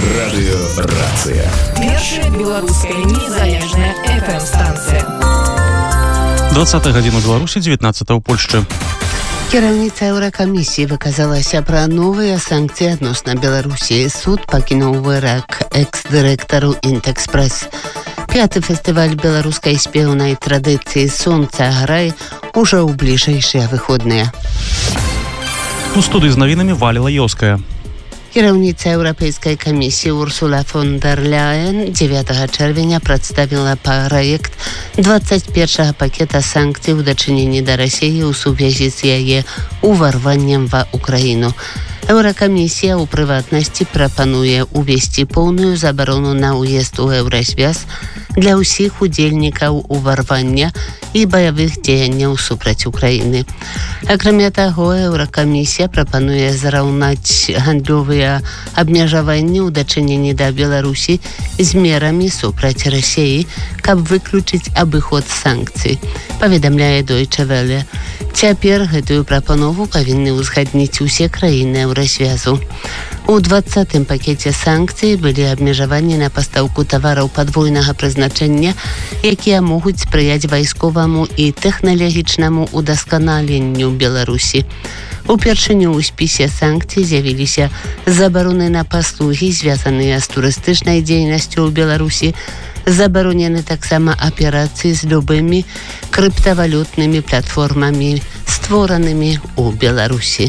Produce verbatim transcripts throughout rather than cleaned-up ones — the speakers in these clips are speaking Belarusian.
Радыёрацыя. Першая беларуская незалежная эф эм-станцыя. двадцатая гадзіна ў Беларусі, дзевятнаццатая ў Польшчы. Кіраўніца Еўракамісіі выказалася пра новыя санкцыі адносна Беларусі. Суд пакінуў вырак экс-дырэктару «Інтэкспрэс». Пяты фестываль беларускай спеўнай традыцыі «Сонца грай» ужо ў бліжэйшыя выходныя. У студыі з навінамі Валіла Ёская. Кіраўніца Еўрапейскай камісіі Урсула фон дер Ляйен дзевятага чэрвеня прадставіла праект дваццаць першага пакета санкцый у дачыненні да Расіі ў сувязі з яе уварваннем ва Украіну. Еўракамісія ў прыватнасці прапануе увесці поўную забарону на ўезд у Еўразвяз для ўсіх удзельнікаў уварвання і баявых дзеянняў супраць Украіны. Акрамя таго, Еўракамісія прапануе зараўнаць гандлёвыя абмежаванні ў дачыненні да Беларусі з мерамі супраць Расіі, каб выключыць абыход санкцый, паведамляе Deutsche Welle. Цяпер гэтую прапанову павінны ўзгадніць усе краіны Еўразвязу. У двадцатым пакеце санкцый былі абмежаванні на пастаўку тавараў падвойнага прызначэння, якія могуць спрыяць вайсковаму і тэхналагічнаму удасканаленню Беларусі. Упершыню ў спісе санкцый з'явіліся забароны на паслугі, звязаныя з турыстычнай дзейнасцю ў Беларусі, забаронены таксама аперацыі з любымі крыптавалютнымі платформамі, створанымі ў Беларусі.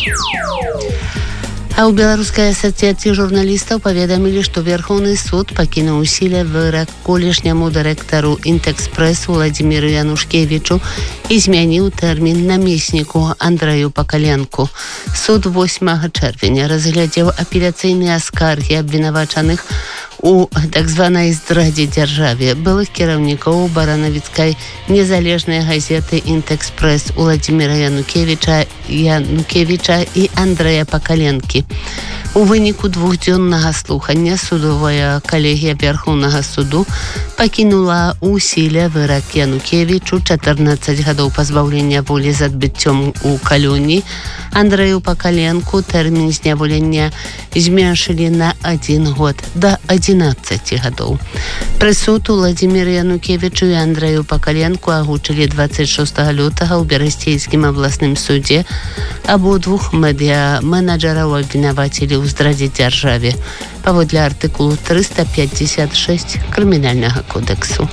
А ў Беларускай асацыяцыі журналістаў паведамілі, што Верховны суд пакінуў у сіле вырак колішняму дырэктару «Інтэкспрэс» Владзіміру Янушкевічу і змяніў тэрмін намесніку Андрэю Пакаленку. Суд восьмага чэрвеня разглядзеў апеляцыйныя скаргі абвінавачаных у так званай здрадзе дзяржаве былых кіраўнікоў баранавіцкай незалежнай газеты «Інтэкспрэс» Владзіміра Янукевіча, Янукевіча і Андрэя Пакаленкі. У выніку двухдзённага слухання судовая калегія Верховнага суду пакінула ў сіле вырак Янукевічу чатырнаццаць гадоў пазбаўлення волі з адбыццём у калоніі. Андрэю Пакаленку тэрмін зняволення зменшылі на адзін год да адзінаццаці гадоў. Прысуд Владзіміру Янукевічу і Андрэю Пакаленку агучылі дваццаць шостага лютага ў Берасцейскім абласным судзе. Абодвух медыа-менеджараў абвінавацілі ў здрадзе дзяржаве паводле артыкулу трыста пятьдесят шесть крымінальнага кодэксу.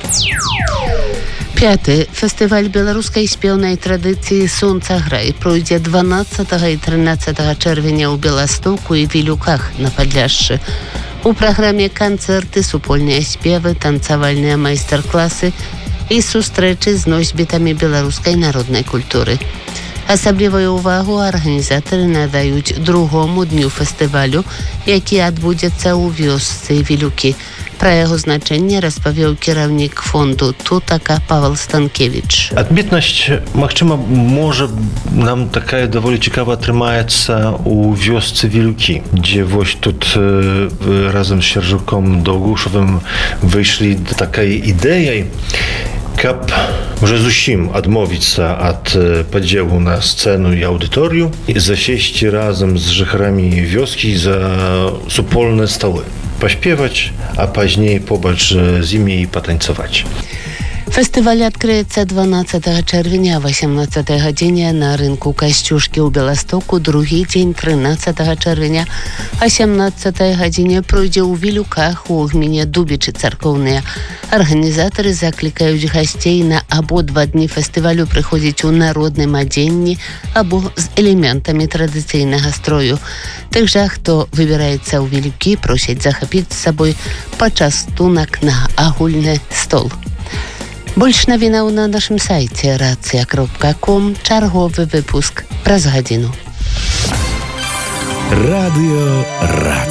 Пяты фестываль беларускай спеўнай традыцыі «Сонца грай» пройдзе дванаццатага і трынаццатага чэрвеня ў Беластоку і Вілюках на Падляшшы. У праграме канцэрты, супольныя спевы, танцавальныя майстар-класы і сустрэчы з носьбітамі беларускай народнай культуры. Асаблівую ўвагу арганізатары надаюць другому дню фестывалю, які адбудзецца ў вёсцы Вілюкі. Пра яго значэнне распавёў кіраўнік фонду «Тутака» Павел Станкевич. Адметнасць, магчыма, можа нам такая даволі цікава атрымаецца ў вёсцы Вілюкі, дзе вось тут э, разам з Сяржуком Даўгушавым выйшлі такай ідэяй, каб уже зусім адмовіцца ад падзелу на сцэну і аўдыторыю і засесці разам з жыхарамі вёскі за супольныя сталы, паспеваць, а пазней побач з імі і патанцаваць. Фестываль адкрыецца дванаццатага чэрвеня о васямнаццатай гадзіне на рынку Касцюшкі ў Беластоку. Другі дзень трынаццатага чэрвеня о сямнаццатай гадзіне пройдзе ў Вілюках у гміне Дубічы царкоўныя. Арганізатары заклікаюць гасцей на абодва дні фестывалю прыходзіць у народным адзенні або з элементамі традыцыйнага строю. Тых жа, хто выбіраецца ў Вілюкі, просяць захапіць з сабой пачастунак на агульны стол. Больш навінаў на нашым сайце рацыя кропка ком. Чарговы выпуск праз гадзіну.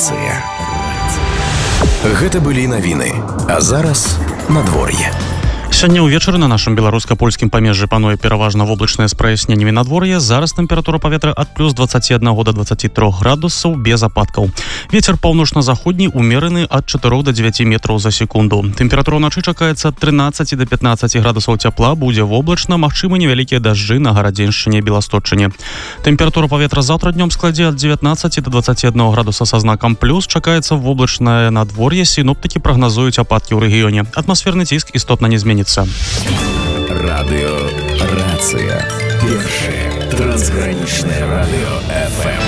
Радыёрацыя. Гэта былі навіны. А зараз надвор'е. Сёння ўвечары на нашым беларуска-польскім памежжы пануе пераважна воблачнае з праясненнямі надвор'я. Зараз тэмпература паветра ад плюс дваццаці аднаго да дваццаці трох градусаў без ападкаў. Вецер паўночна-заходні умераны ад чатырох да дзевяці метраў за секунду. Тэмпература ўначы чакаецца ад трынаццаці да пятнаццаці градусаў цяпла, будзе воблачна, магчымы невялікія дажджы на гарадзеншчыне, Беласточчыне. Тэмпература паветра заўтра днём складзе ад дзевятнаццаці да дваццаці аднаго градуса са знакам плюс. Чакаецца воблачнае надвор'е, сіноптыкі прагназуюць ападкі ў рэгіёне. Атмасферны ціск істотна не зменіцца. Радио Рация. Первое трансграничное радио эф эм.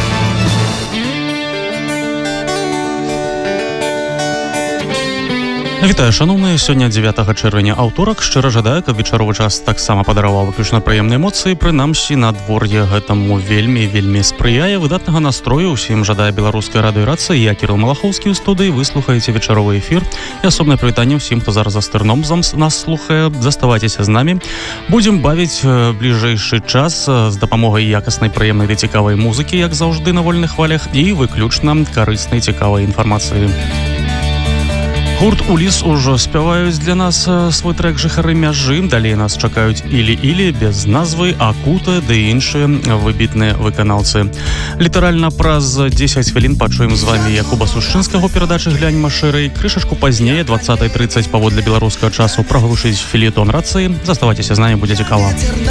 Вітаю, шановныя, сёння дзевятага чэрвеня аўторак. Шчыра жадаю, каб вечаровы час таксама падараваў выключна прыемныя эмоцыі. Прынамсі, надвор'е гэтаму вельмі, вельмі спрыяе. Выдатнага настрою ўсім жадае беларуская радыёрацыя. Я, Кірыл Малахоўскі, ў студыі. Вы слухаеце вечаровы эфір. І асобнае прывітанне ўсім, хто зараз за стырном нас слухае. Заставайцеся з намі. Будзем бавіць бліжэйшы час з дапамогай якаснай, прыемнай ды цікавай музыкі, як заўжды на вольных хвалях, і выключна карыснай цікавай інфармацыі. Гурт «Уліс» ужо спяваюць для нас свой трэк «Жыхары мяжы». Далей нас чакаюць «Ілі-ілі» без назвы, «Акута» ды іншыя выбітныя выканаўцы. Літаральна праз дзесяць хвілін пачуем з вамі Якуба Сушчынскага ў перадачы «Гляньма шырэй». Крышачку пазней, дваццатая трыццаць паводле беларускага часу, праглушыць фелетон рацыі. Заставайцеся з намі, будзе цікава.